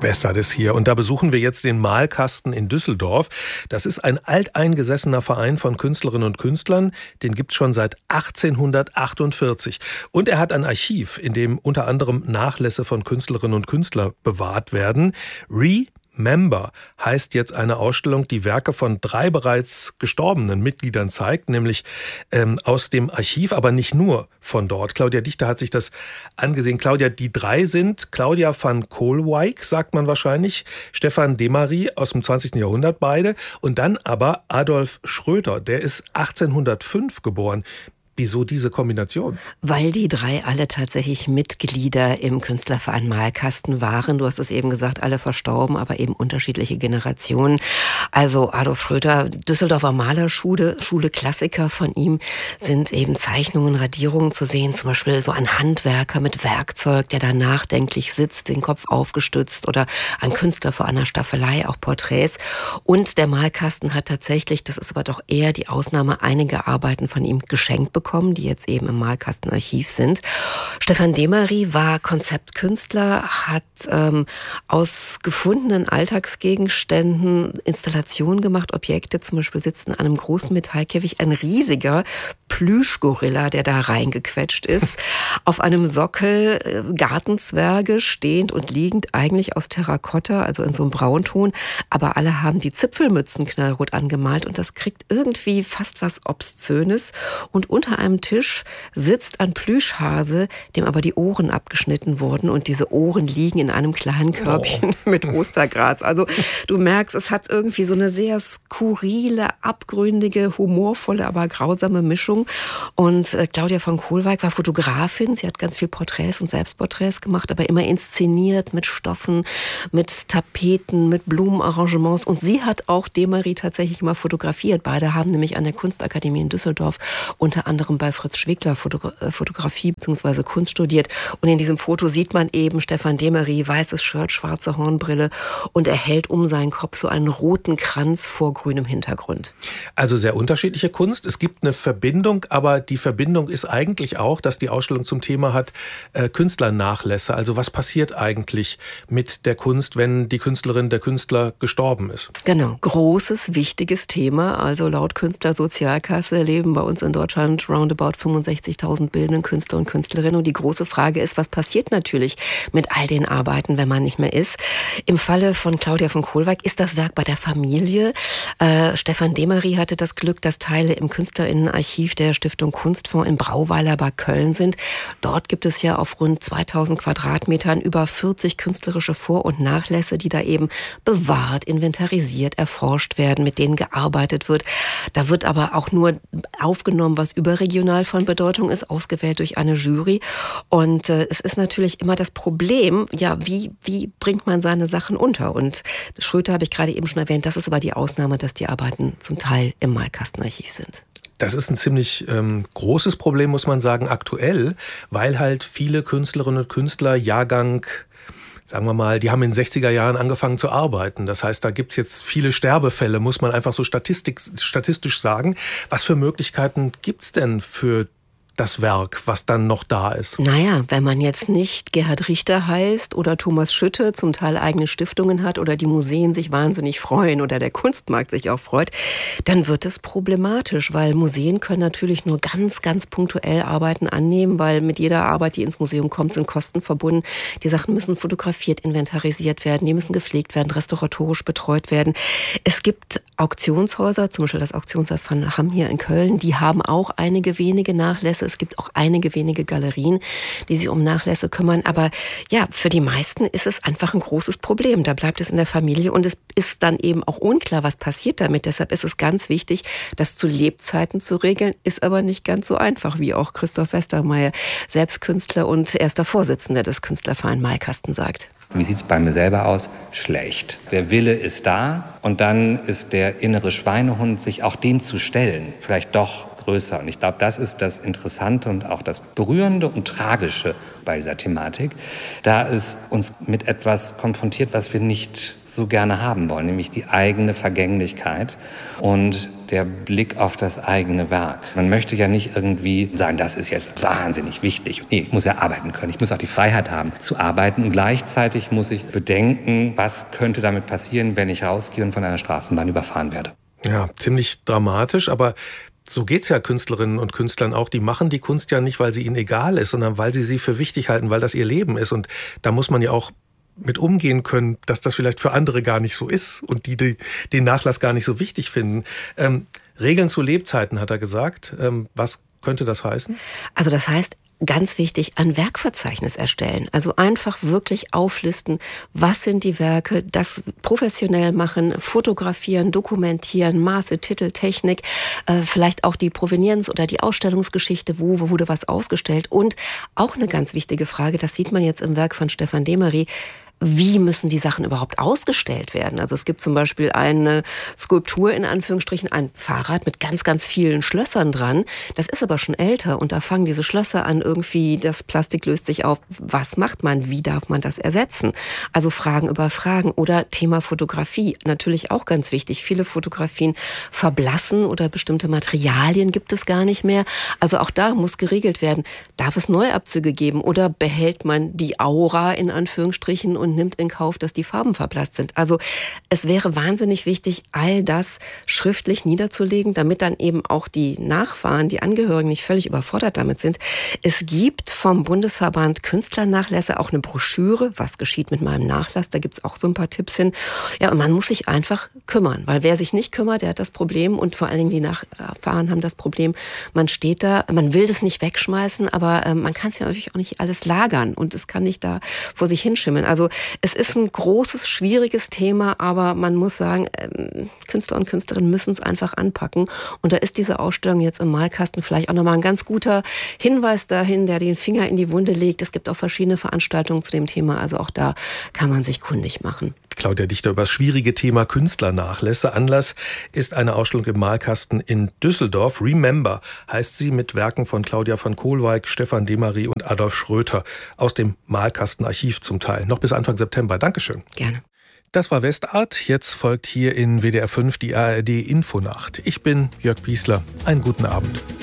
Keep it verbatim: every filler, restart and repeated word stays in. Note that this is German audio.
Westphal ist hier und da besuchen wir jetzt den Malkasten in Düsseldorf. Das ist ein alteingesessener Verein von Künstlerinnen und Künstlern. Den gibt es schon seit achtzehnhundertachtundvierzig. Und er hat ein Archiv, in dem unter anderem Nachlässe von Künstlerinnen und Künstlern bewahrt werden. Re Member heißt jetzt eine Ausstellung, die Werke von drei bereits gestorbenen Mitgliedern zeigt, nämlich ähm, aus dem Archiv, aber nicht nur von dort. Claudia Dichter hat sich das angesehen. Claudia, die drei sind Claudia van Koolwijk, sagt man wahrscheinlich, Stefan Demery aus dem zwanzigsten Jahrhundert beide und dann aber Adolf Schröter, der ist achtzehnhundertfünf geboren. Wieso diese Kombination? Weil die drei alle tatsächlich Mitglieder im Künstlerverein Malkasten waren. Du hast es eben gesagt, alle verstorben, aber eben unterschiedliche Generationen. Also Adolf Schröter, Düsseldorfer Malerschule, Schule Klassiker von ihm sind eben Zeichnungen, Radierungen zu sehen. Zum Beispiel so ein Handwerker mit Werkzeug, der da nachdenklich sitzt, den Kopf aufgestützt oder ein Künstler vor einer Staffelei, auch Porträts. Und der Malkasten hat tatsächlich, das ist aber doch eher die Ausnahme, einige Arbeiten von ihm geschenkt bekommen, die jetzt eben im Malkastenarchiv sind. Stefan Demery war Konzeptkünstler, hat ähm, aus gefundenen Alltagsgegenständen Installationen gemacht, Objekte. Zum Beispiel sitzt in einem großen Metallkäfig ein riesiger Plüschgorilla, der da reingequetscht ist. Auf einem Sockel äh, Gartenzwerge, stehend und liegend, eigentlich aus Terrakotta, also in so einem Braunton. Aber alle haben die Zipfelmützen knallrot angemalt und das kriegt irgendwie fast was Obszönes. Und unter einem Tisch sitzt ein Plüschhase, dem aber die Ohren abgeschnitten wurden und diese Ohren liegen in einem kleinen Körbchen oh. mit Ostergras. Also du merkst, es hat irgendwie so eine sehr skurrile, abgründige, humorvolle, aber grausame Mischung. Und äh, Claudia van Koolwijk war Fotografin. Sie hat ganz viel Porträts und Selbstporträts gemacht, aber immer inszeniert mit Stoffen, mit Tapeten, mit Blumenarrangements. Und sie hat auch Demery tatsächlich mal fotografiert. Beide haben nämlich an der Kunstakademie in Düsseldorf unter anderem bei Fritz Schwegler Fotogra- Fotografie bzw. Kunst studiert. Und in diesem Foto sieht man eben Stefan Demery, weißes Shirt, schwarze Hornbrille und er hält um seinen Kopf so einen roten Kranz vor grünem Hintergrund. Also sehr unterschiedliche Kunst. Es gibt eine Verbindung, aber die Verbindung ist eigentlich auch, dass die Ausstellung zum Thema hat, äh, Künstlernachlässe. Also was passiert eigentlich mit der Kunst, wenn die Künstlerin, der Künstler gestorben ist? Genau, großes, wichtiges Thema. Also laut Künstlersozialkasse leben bei uns in Deutschland roundabout fünfundsechzigtausend bildenden Künstler und Künstlerinnen. Und die große Frage ist, was passiert natürlich mit all den Arbeiten, wenn man nicht mehr ist? Im Falle von Claudia van Koolwijk ist das Werk bei der Familie. Äh, Stefan Demery hatte das Glück, dass Teile im Künstlerinnenarchiv der Stiftung Kunstfonds in Brauweiler bei Köln sind. Dort gibt es ja auf rund zweitausend Quadratmetern über vierzig künstlerische Vor- und Nachlässe, die da eben bewahrt, inventarisiert, erforscht werden, mit denen gearbeitet wird. Da wird aber auch nur aufgenommen, was überregional von Bedeutung ist, ausgewählt durch eine Jury. Und äh, es ist natürlich immer das Problem, ja, wie, wie bringt man seine Sachen unter? Und Schröter habe ich gerade eben schon erwähnt, das ist aber die Ausnahme, dass die Arbeiten zum Teil im Malkastenarchiv sind. Das ist ein ziemlich ähm, großes Problem, muss man sagen, aktuell, weil halt viele Künstlerinnen und Künstler Jahrgang, sagen wir mal, die haben in den sechziger Jahren angefangen zu arbeiten. Das heißt, da gibt's jetzt viele Sterbefälle, muss man einfach so statistik, statistisch sagen. Was für Möglichkeiten gibt's denn für das Werk, was dann noch da ist? Naja, wenn man jetzt nicht Gerhard Richter heißt oder Thomas Schütte, zum Teil eigene Stiftungen hat oder die Museen sich wahnsinnig freuen oder der Kunstmarkt sich auch freut, dann wird es problematisch, weil Museen können natürlich nur ganz, ganz punktuell Arbeiten annehmen, weil mit jeder Arbeit, die ins Museum kommt, sind Kosten verbunden. Die Sachen müssen fotografiert, inventarisiert werden, die müssen gepflegt werden, restauratorisch betreut werden. Es gibt Auktionshäuser, zum Beispiel das Auktionshaus von Hamm hier in Köln, die haben auch einige wenige Nachlässe. Es gibt auch einige wenige Galerien, die sich um Nachlässe kümmern. Aber ja, für die meisten ist es einfach ein großes Problem. Da bleibt es in der Familie und es ist dann eben auch unklar, was passiert damit. Deshalb ist es ganz wichtig, das zu Lebzeiten zu regeln, ist aber nicht ganz so einfach, wie auch Christoph Westermeier, selbst Künstler und erster Vorsitzender des Künstlervereins Malkasten, sagt. Wie sieht es bei mir selber aus? Schlecht. Der Wille ist da und dann ist der innere Schweinehund, sich auch dem zu stellen, vielleicht doch größer. Und ich glaube, das ist das Interessante und auch das Berührende und Tragische bei dieser Thematik. Da es uns mit etwas konfrontiert, was wir nicht so gerne haben wollen, nämlich die eigene Vergänglichkeit und der Blick auf das eigene Werk. Man möchte ja nicht irgendwie sagen, das ist jetzt wahnsinnig wichtig. Nee, ich muss ja arbeiten können. Ich muss auch die Freiheit haben, zu arbeiten. Und gleichzeitig muss ich bedenken, was könnte damit passieren, wenn ich rausgehe und von einer Straßenbahn überfahren werde. Ja, ziemlich dramatisch, aber so geht's ja Künstlerinnen und Künstlern auch. Die machen die Kunst ja nicht, weil sie ihnen egal ist, sondern weil sie sie für wichtig halten, weil das ihr Leben ist. Und da muss man ja auch mit umgehen können, dass das vielleicht für andere gar nicht so ist und die, die den Nachlass gar nicht so wichtig finden. Ähm, Regeln zu Lebzeiten, hat er gesagt. Ähm, was könnte das heißen? Also das heißt, ganz wichtig, ein Werkverzeichnis erstellen. Also einfach wirklich auflisten, was sind die Werke, das professionell machen, fotografieren, dokumentieren, Maße, Titel, Technik, äh, vielleicht auch die Provenienz oder die Ausstellungsgeschichte, wo, wo wurde was ausgestellt. Und auch eine ganz wichtige Frage, das sieht man jetzt im Werk von Stefan Demery: Wie müssen die Sachen überhaupt ausgestellt werden? Also es gibt zum Beispiel eine Skulptur, in Anführungsstrichen, ein Fahrrad mit ganz, ganz vielen Schlössern dran. Das ist aber schon älter und da fangen diese Schlösser an, irgendwie, das Plastik löst sich auf. Was macht man? Wie darf man das ersetzen? Also Fragen über Fragen. Oder Thema Fotografie, natürlich auch ganz wichtig. Viele Fotografien verblassen oder bestimmte Materialien gibt es gar nicht mehr. Also auch da muss geregelt werden. Darf es Neuabzüge geben oder behält man die Aura, in Anführungsstrichen, und nimmt in Kauf, dass die Farben verblasst sind? Also es wäre wahnsinnig wichtig, all das schriftlich niederzulegen, damit dann eben auch die Nachfahren, die Angehörigen nicht völlig überfordert damit sind. Es gibt vom Bundesverband Künstlernachlässe auch eine Broschüre, was geschieht mit meinem Nachlass, da gibt es auch so ein paar Tipps hin. Ja, und man muss sich einfach kümmern, weil wer sich nicht kümmert, der hat das Problem, und vor allen Dingen die Nachfahren haben das Problem, man steht da, man will das nicht wegschmeißen, aber äh, man kann es ja natürlich auch nicht alles lagern und es kann nicht da vor sich hinschimmeln. Also es ist ein großes, schwieriges Thema, aber man muss sagen, ähm, Künstler und Künstlerinnen müssen es einfach anpacken. Und da ist diese Ausstellung jetzt im Malkasten vielleicht auch nochmal ein ganz guter Hinweis dahin, der den Finger in die Wunde legt. Es gibt auch verschiedene Veranstaltungen zu dem Thema, also auch da kann man sich kundig machen. Claudia Dichter über das schwierige Thema Künstlernachlässe. Anlass ist eine Ausstellung im Malkasten in Düsseldorf. Remember heißt sie, mit Werken von Claudia von Kohlweig, Stefan Demery und Adolf Schröter aus dem Malkastenarchiv zum Teil. Noch bis Anfang September. Dankeschön. Gerne. Das war Westart. Jetzt folgt hier in W D R fünf die A R D Infonacht. Ich bin Jörg Biesler. Einen guten Abend.